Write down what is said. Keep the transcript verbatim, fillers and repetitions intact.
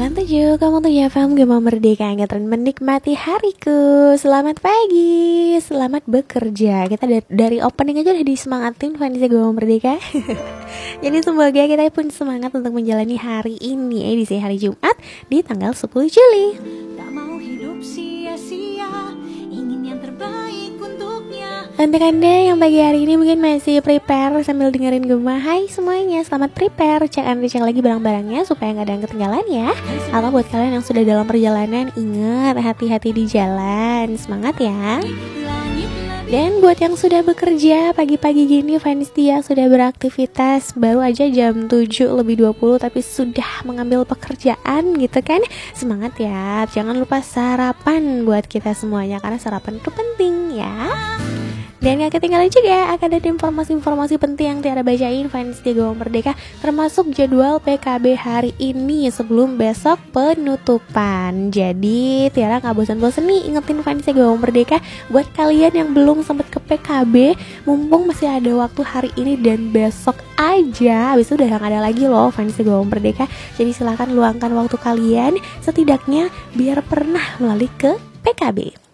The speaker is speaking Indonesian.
Jam tujuh, kamu tuh ya paham gak mau merdeka, ngetren menikmati hariku. Selamat pagi, selamat bekerja. Kita dari, dari opening aja udah disemangatin Vanessa gue mau merdeka. Jadi semoga kita pun semangat untuk menjalani hari ini, edisi hari Jumat di tanggal sepuluh Juli. Tak mau hidup sia-sia, ingin yang terbaik untuknya. Untuk Anda yang pagi hari ini mungkin masih prepare sambil dengerin Gema, hai semuanya, selamat prepare. Cek and recheck lagi barang-barangnya supaya gak ada yang ketinggalan ya. Atau buat kalian yang sudah dalam perjalanan, ingat hati-hati di jalan, semangat ya. Dan buat yang sudah bekerja pagi-pagi gini, fans dia sudah beraktivitas, baru aja jam tujuh lebih dua puluh tapi sudah mengambil pekerjaan gitu kan. Semangat ya, jangan lupa sarapan buat kita semuanya karena sarapan itu penting ya. Dan gak ketinggalan juga akan ada informasi-informasi penting yang Tiara bacain fans di Gawang Merdeka, termasuk jadwal P K B hari ini sebelum besok penutupan. Jadi Tiara gak bosan-bosan nih ingetin fans di Gawang Merdeka, buat kalian yang belum sempat ke P K B, mumpung masih ada waktu hari ini dan besok aja, habis itu udah gak ada lagi loh fans di Gawang Merdeka. Jadi silahkan luangkan waktu kalian setidaknya biar pernah melalui ke P K B.